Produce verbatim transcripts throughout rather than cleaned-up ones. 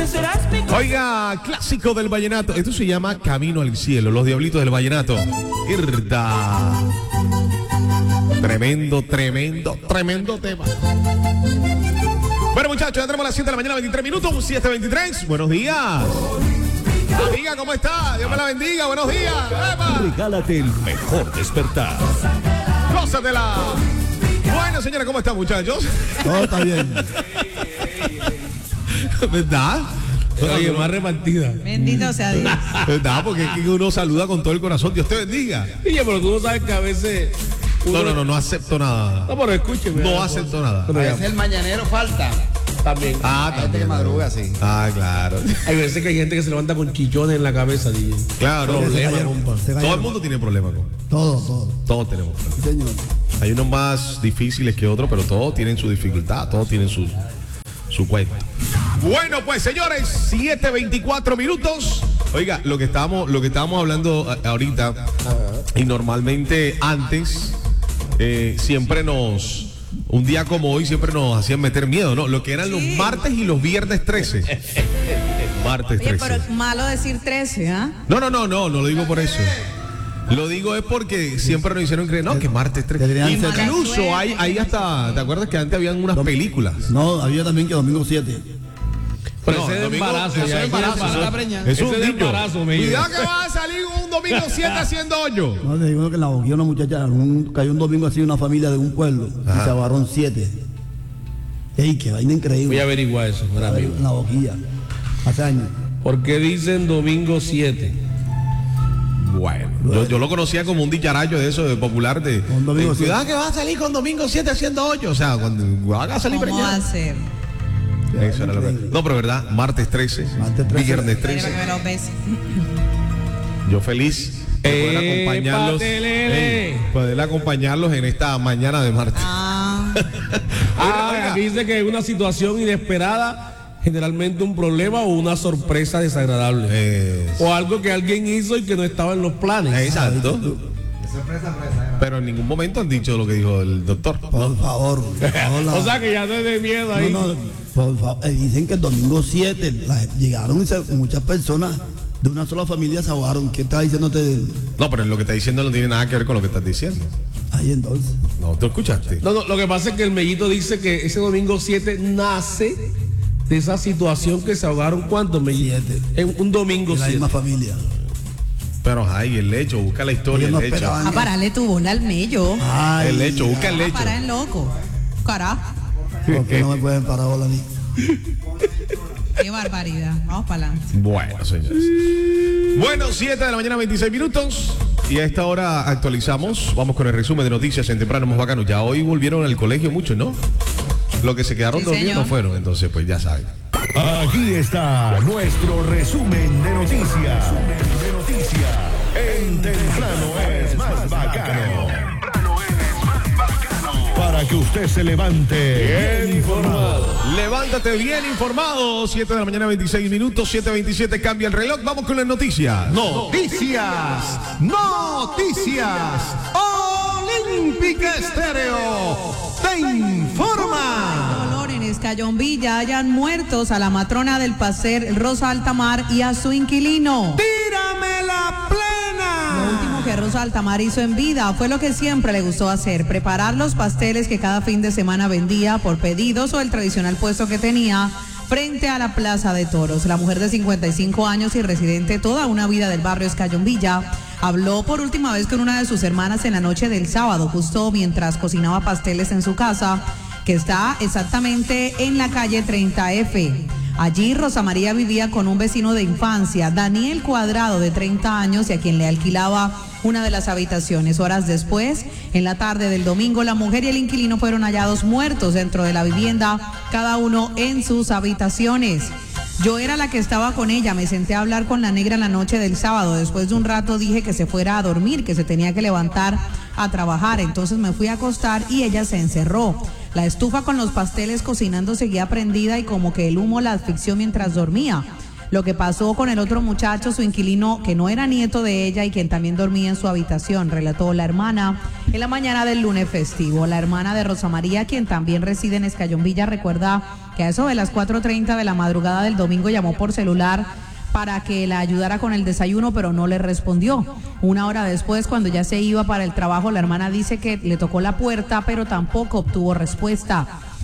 Oiga, clásico del vallenato. Esto se llama Camino al Cielo, Los Diablitos del Vallenato. ¡Irda! Tremendo, tremendo, tremendo tema. Bueno, muchachos, ya tenemos las siete de la mañana, veintitrés minutos, siete veintitrés. Buenos días. Amiga, ¿cómo está? Dios me la bendiga, buenos días. ¡Epa! Regálate el mejor despertar. Gózatela. Bueno, señora, ¿cómo están, muchachos? Todo está bien. ¿Verdad? Oye, más repartida. Bendito sea Dios. ¿Verdad? Porque es que uno saluda con todo el corazón. Dios te bendiga. Oye, pero tú no sabes que a veces... No, no, no, no acepto nada. No, pero escúcheme. No acepto nada. A veces el mañanero falta. También. Ah, Hay gente que madruga, sí. Ah, claro. Hay veces que hay gente que se levanta con chichones en la cabeza, D J. Claro. Problema, compa. Todo el mundo tiene problemas, ¿no? Todo, todo. Todos tenemos problemas. Sí, señor. Hay unos más difíciles que otros, pero todos tienen su dificultad, todos tienen su, su cuento. Bueno, pues señores, siete veinticuatro minutos. Oiga, lo que estábamos, lo que estábamos hablando a- ahorita, y normalmente antes, eh, siempre nos, un día como hoy, siempre nos hacían meter miedo, ¿no? Lo que eran los martes y los viernes trece. Martes Oye, pero trece. malo decir trece, ¿ah? No, no, no, no, no lo digo por eso. Lo digo es porque siempre nos hicieron creer, no, que martes trece. Deberían ser- Incluso hay, hay hasta, ¿te acuerdas que antes habían unas películas? No, había también que domingo siete. Pero No, ese es de domingo- embarazo. eso ya, es ese embarazo, embarazo. eso- Es Ese un es de niño. embarazo, me Cuidado dice. que va a salir un domingo siete haciendo hoyo. No, te digo que en la boquilla una muchacha, un, cayó un domingo así una familia de un pueblo Ajá. y se agarraron siete. Ey, qué vaina Voy a increíble. averiguar eso, mira, amigo. En la boquilla. Hace años. ¿Por qué dicen domingo siete? Bueno, yo, yo lo conocía como un dicharrayo de eso, de popular, de, Un domingo de, siete. cuidado que va a salir con domingo siete haciendo hoyo. O sea, cuando va a salir ¿Cómo va a preñado. ser? Eso era lo que- No, pero verdad, martes trece, Martes trece. viernes Quiero trece. que me lo beses. Yo feliz de poder Eh, acompañarlos, patelele. ey, poder acompañarlos en esta mañana de martes. Ah, Ah, oiga. aquí dice que es una situación inesperada, generalmente un problema o una sorpresa desagradable. Eh, O algo que alguien hizo y que no estaba en los planes. exacto. Pero en ningún momento han dicho lo que dijo el doctor. Por favor. por favor, la- O sea que ya no es de miedo ahí. no, no, por favor. Eh, dicen que el domingo siete la- llegaron y se- muchas personas de una sola familia se ahogaron. ¿Qué está diciéndote No, pero lo que está diciendo no tiene nada que ver con lo que estás diciendo. ahí entonces? No, ¿tú escuchaste? No, no, lo que pasa es que el mellito dice que ese domingo siete nace de esa situación que se ahogaron. ¿Cuántos mellitos? Siete. En un domingo De la siete. misma familia. Pero ay, el hecho, busca la historia, Ellos no el hecho. esperaban. a pararle tu bola al mello. Ay, El hecho, busca el A hecho. parar en loco. Carajo. ¿por qué no me pueden parar bola a mí? Qué barbaridad. Vamos para adelante. Bueno, señores. Bueno, siete de la mañana, veintiséis minutos. Y a esta hora actualizamos. Vamos con el resumen de noticias en Temprano Más Bacano. Ya hoy volvieron al colegio muchos, ¿no? Los que se quedaron Sí, dormidos no señor. fueron, entonces pues ya saben. Aquí está nuestro resumen de noticias. De noticias. En Temprano es más bacano. Para que usted se levante bien informado. Levántate bien informado. siete de la mañana, veintiséis minutos. siete veintisiete cambia el reloj. Vamos con las noticias. No. Noticias, noticias, Olímpica Estéreo, te informa. Dolor en Escayombilla hayan muertos a la matrona del Pacer, Rosa Altamar, y a su inquilino. Tírame la Lo plena. último que Rosa Altamar hizo en vida fue lo que siempre le gustó hacer, preparar los pasteles que cada fin de semana vendía por pedidos o el tradicional puesto que tenía frente a la Plaza de Toros. La mujer de cincuenta y cinco años y residente toda una vida del barrio Escayombilla habló por última vez con una de sus hermanas en la noche del sábado, justo mientras cocinaba pasteles en su casa, que está exactamente en la calle treinta F. Allí Rosa María vivía con un vecino de infancia, Daniel Cuadrado, de treinta años, y a quien le alquilaba una de las habitaciones. Horas después, en la tarde del domingo, la mujer y el inquilino fueron hallados muertos dentro de la vivienda, cada uno en sus habitaciones. Yo era la que estaba con ella, me senté a hablar con la negra en la noche del sábado. Después de un rato dije que se fuera a dormir, que se tenía que levantar a trabajar. Entonces me fui a acostar y ella se encerró. La estufa con los pasteles cocinando seguía prendida y como que el humo la asfixió mientras dormía. lo que pasó con el otro muchacho, su inquilino, que no era nieto de ella y quien también dormía en su habitación, relató la hermana en la mañana del lunes festivo. La hermana de Rosa María, quien también reside en Escayón Villa, recuerda que a eso de las cuatro treinta de la madrugada del domingo llamó por celular para que la ayudara con el desayuno, pero no le respondió. Una hora después, cuando ya se iba para el trabajo, la hermana dice que le tocó la puerta, pero tampoco obtuvo respuesta.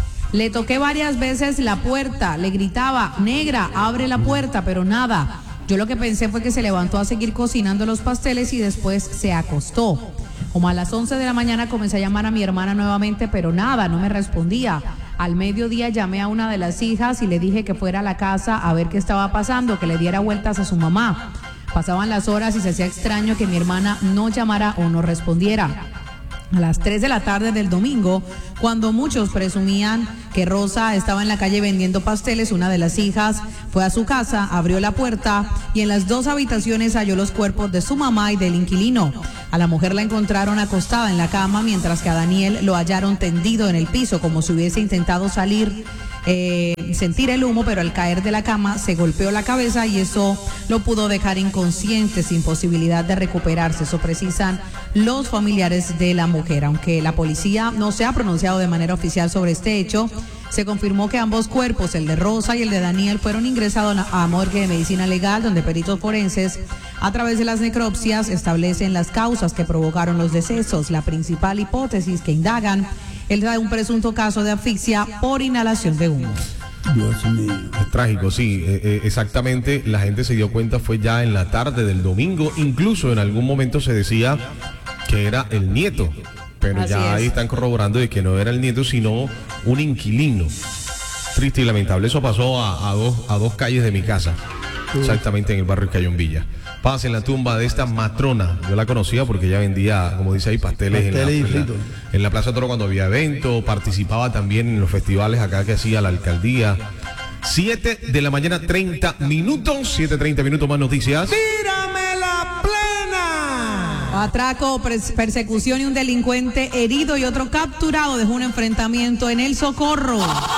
Le toqué varias veces la puerta, le gritaba, negra, abre la puerta, pero nada. Yo lo que pensé fue que se levantó a seguir cocinando los pasteles y después se acostó. Como a las once de la mañana comencé a llamar a mi hermana nuevamente, pero nada, no me respondía. Al mediodía llamé a una de las hijas y le dije que fuera a la casa a ver qué estaba pasando, que le diera vueltas a su mamá. Pasaban las horas y se hacía extraño que mi hermana no llamara o no respondiera. A las tres de la tarde del domingo, cuando muchos presumían que Rosa estaba en la calle vendiendo pasteles, una de las hijas fue a su casa, abrió la puerta y en las dos habitaciones halló los cuerpos de su mamá y del inquilino. A la mujer la encontraron acostada en la cama, mientras que a Daniel lo hallaron tendido en el piso, como si hubiese intentado salir, eh, sentir el humo, pero al caer de la cama se golpeó la cabeza y eso lo pudo dejar inconsciente, sin posibilidad de recuperarse. Eso precisan los familiares de la mujer. Aunque la policía no se ha pronunciado de manera oficial sobre este hecho, se confirmó que ambos cuerpos, el de Rosa y el de Daniel, fueron ingresados a morgue de medicina legal, donde peritos forenses, a través de las necropsias, establecen las causas que provocaron los decesos. La principal hipótesis que indagan es la de un presunto caso de asfixia por inhalación de humo. Dios mío. Es trágico, sí, eh, eh, exactamente. La gente se dio cuenta fue ya en la tarde del domingo. Incluso en algún momento se decía que era el nieto, pero Así ya es. ahí están corroborando de que no era el nieto, sino un inquilino. Triste y lamentable. Eso pasó a, a, dos, a dos calles de mi casa, exactamente en el barrio Escayón Villa. Paz en la tumba de esta matrona. Yo la conocía porque ella vendía, como dice ahí, pasteles, Pasteles y en, la, en, la, fritos. en la Plaza Toro cuando había evento. Participaba también en los festivales acá que hacía la alcaldía. siete de la mañana, treinta minutos. siete, treinta minutos más noticias. ¡Tírame la plena! Atraco, pers- persecución y un delincuente herido y otro capturado dejó un enfrentamiento en El Socorro.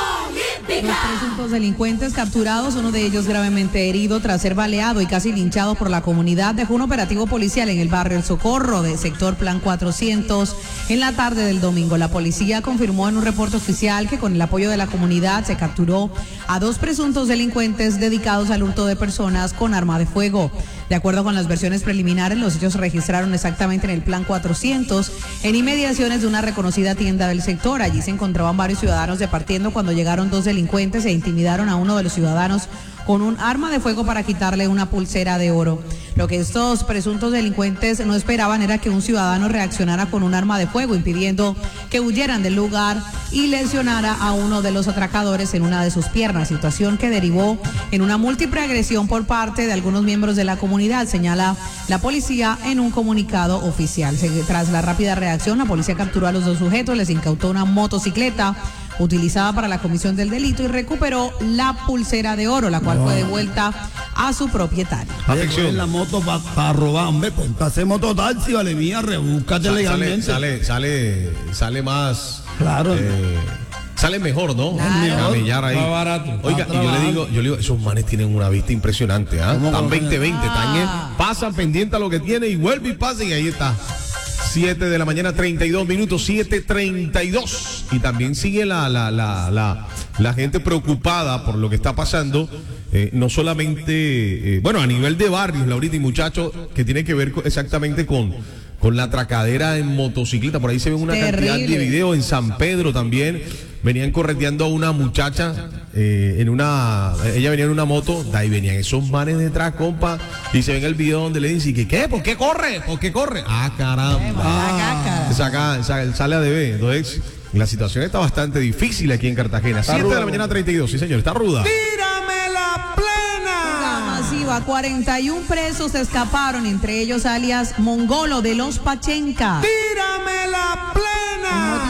Los presuntos delincuentes capturados, uno de ellos gravemente herido tras ser baleado y casi linchado por la comunidad, dejó un operativo policial en el barrio El Socorro del sector Plan cuatrocientos en la tarde del domingo. La policía confirmó en un reporte oficial que con el apoyo de la comunidad se capturó a dos presuntos delincuentes dedicados al hurto de personas con arma de fuego. De acuerdo con las versiones preliminares, los hechos se registraron exactamente en el Plan cuatrocientos, en inmediaciones de una reconocida tienda del sector. Allí se encontraban varios ciudadanos departiendo cuando llegaron dos delincuentes e intimidaron a uno de los ciudadanos con un arma de fuego para quitarle una pulsera de oro. Lo que estos presuntos delincuentes no esperaban era que un ciudadano reaccionara con un arma de fuego, impidiendo que huyeran del lugar y lesionara a uno de los atracadores en una de sus piernas, situación que derivó en una múltiple agresión por parte de algunos miembros de la comunidad, señala la policía en un comunicado oficial. Tras la rápida reacción, la policía capturó a los dos sujetos, les incautó una motocicleta utilizada para la comisión del delito y recuperó la pulsera de oro, la cual fue devuelta a su propietario. Atención. En la moto para pa robar, hombre, ponte a hacer mototaxi, vale mía, rebúscate Sa- legalmente. Sale, sale, sale, sale más. Claro. eh, sale mejor, ¿no? Claro. Camellar ahí. Más barato. Oiga, y yo le digo, yo le digo, esos manes tienen una vista impresionante, ¿ah? ¿Cómo Están conocen? veinte veinte, están en- Ah. pasan pendiente a lo que tiene y vuelve y pasa y ahí está. siete de la mañana, treinta y dos minutos, siete treinta y dos. Y también sigue la, la, la, la, la gente preocupada por lo que está pasando. Eh, no solamente, eh, bueno, a nivel de barrios, Laurita y muchachos, que tiene que ver co- exactamente con, con la atracadera en motocicleta. Por ahí se ve una cantidad de Terrible. videos en San Pedro también. Venían correteando a una muchacha eh, en una, ella venía en una moto, de ahí venían esos manes detrás, compa, y se ve en el video donde le dicen que ¿qué? ¿Por qué corre? ¿Por qué corre? Ah, caramba. Ah. Saca, saca- sale a deber. Entonces, la situación está bastante difícil aquí en Cartagena. siete de la mañana, treinta y dos, sí señor, está ruda. ¡Tírame la La plena! masiva, cuarenta y un presos escaparon, entre ellos alias Mongolo de los Pachenca. ¡Tírame la Un motín plena!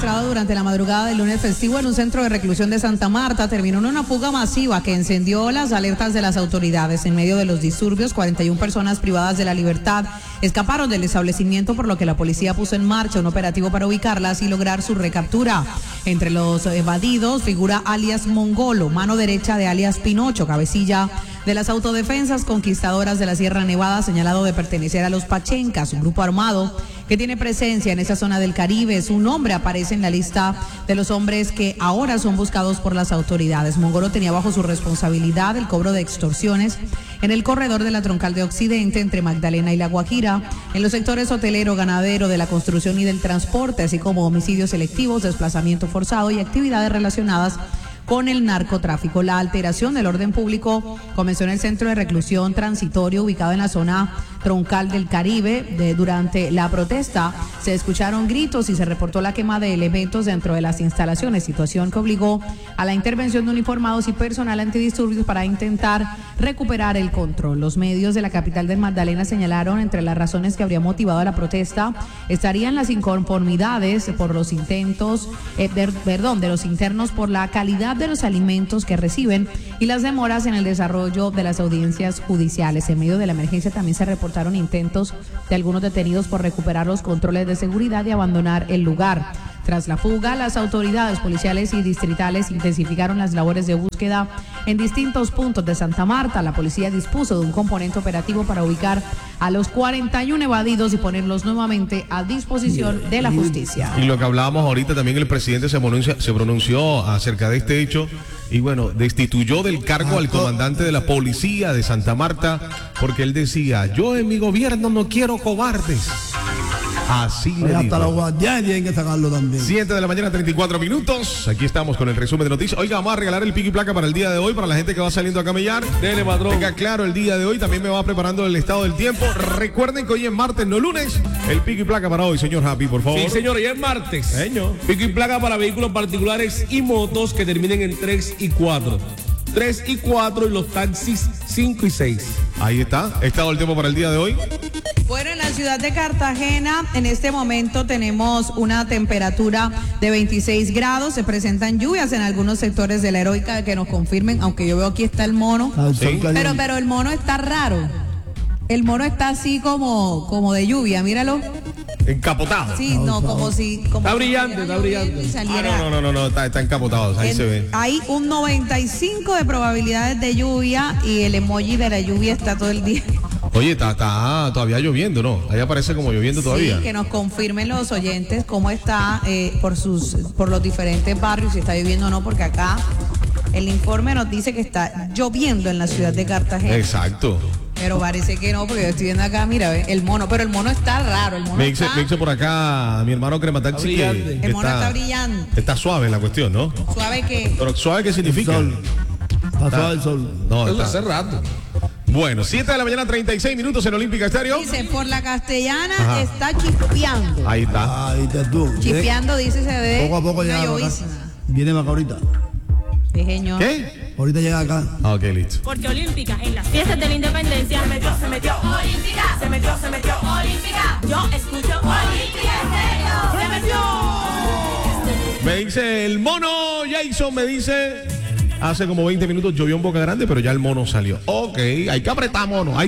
registrado durante la madrugada del lunes festivo en un centro de reclusión de Santa Marta terminó en una fuga masiva que encendió las alertas de las autoridades. En medio de los disturbios, cuarenta y una personas privadas de la libertad escaparon del establecimiento, por lo que la policía puso en marcha un operativo para ubicarlas y lograr su recaptura. Entre los evadidos figura alias Mongolo, mano derecha de alias Pinocho, cabecilla de las autodefensas conquistadoras de la Sierra Nevada, señalado de pertenecer a los Pachencas, un grupo armado que tiene presencia en esa zona del Caribe. Su nombre aparece en la lista de los hombres que ahora son buscados por las autoridades. Mongolo tenía bajo su responsabilidad el cobro de extorsiones en el corredor de la Troncal de Occidente entre Magdalena y La Guajira, en los sectores hotelero, ganadero, de la construcción y del transporte, así como homicidios selectivos, desplazamiento forzado y actividades relacionadas con el narcotráfico. La alteración del orden público comenzó en el centro de reclusión transitorio ubicado en la zona Troncal del Caribe. De, durante la protesta se escucharon gritos y se reportó la quema de elementos dentro de las instalaciones, situación que obligó a la intervención de uniformados y personal antidisturbios para intentar recuperar el control. Los medios de la capital del Magdalena señalaron entre las razones que habría motivado la protesta estarían las inconformidades por los intentos, eh, de, perdón, de los internos por la calidad de los alimentos que reciben y las demoras en el desarrollo de las audiencias judiciales. En medio de la emergencia también se reportaron intentos de algunos detenidos por recuperar los controles de seguridad y abandonar el lugar. Tras la fuga, las autoridades policiales y distritales intensificaron las labores de búsqueda en distintos puntos de Santa Marta. La policía dispuso de un componente operativo para ubicar a los cuarenta y uno evadidos y ponerlos nuevamente a disposición de la justicia. Y lo que hablábamos ahorita, también el presidente se pronunció, se pronunció acerca de este hecho y bueno, destituyó del cargo al comandante de la policía de Santa Marta porque él decía, yo en mi gobierno no quiero cobardes. Así le Hasta dijo. los guardianes tienen que sacarlo también. siete de la mañana, treinta y cuatro minutos. Aquí estamos con el resumen de noticias. Oiga, vamos a regalar el pico y placa para el día de hoy, para la gente que va saliendo a camellar. Dele, patrón. Tenga claro el día de hoy. También me va preparando el estado del tiempo. Recuerden que hoy es martes, no lunes. El pico y placa para hoy, señor Happy, por favor. Sí, señor, y es martes. Señor. Pico y placa para vehículos particulares y motos que terminen en tres y cuatro. tres y cuatro y los taxis cinco y seis. Ahí está. Estado del tiempo para el día de hoy. Bueno, en la ciudad de Cartagena, en este momento tenemos una temperatura de veintiséis grados. Se presentan lluvias en algunos sectores de la Heroica que nos confirmen, aunque yo veo aquí está el mono. Al sol Sí. caliente. Pero, pero el mono está raro. El mono está así como, como de lluvia, míralo. Encapotado. Sí, no, como si... Como Está si brillante, estuviera está brillante. lloviendo y Ah, saliera- no, no, no, no, está, está encapotado. Ahí En- se ve. Hay un noventa y cinco de probabilidades de lluvia y el emoji de la lluvia está todo el día. Oye, está, está todavía lloviendo, ¿no? Ahí aparece como lloviendo todavía. Sí, que nos confirmen los oyentes cómo está eh, por sus por los diferentes barrios, si está lloviendo o no, porque acá el informe nos dice que está lloviendo en la ciudad de Cartagena. Exacto. Pero parece que no, porque yo estoy viendo acá, mira, ve, el mono, pero el mono está raro, el mono Me dice, está, me dice por acá mi hermano Crema Taxi que, brillante. que el mono está brillante. está suave la cuestión, ¿no? Suave que Pero suave, ¿qué significa? sol. Pasó el sol. No, Eso está- hace rato. Bueno, siete de la mañana, treinta y seis minutos en Olímpica Estéreo. dice, por la Castellana Ajá. está chispeando. Ahí está. Ahí está tú. Chispeando, dice, se ve Poco a poco una llega acá. llovizna. Viene para acá ahorita. Sí, señor. ¿Qué? Ahorita llega acá. Ah, ok, listo. Porque Olímpica en las fiestas de la independencia se metió, se metió, Olímpica, se metió, se metió, Olímpica. Yo escucho Olímpica Estéreo, se metió. Me dice el mono Jason, me dice, hace como veinte minutos llovió en Boca Grande, pero ya el mono salió. Ok, hay que apretar mono. Hay